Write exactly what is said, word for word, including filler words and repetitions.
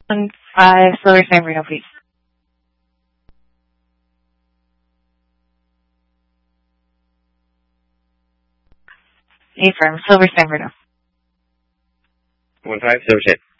One five Silver San Bruno, please. Affirm, Silver San Bruno. One five Silver San.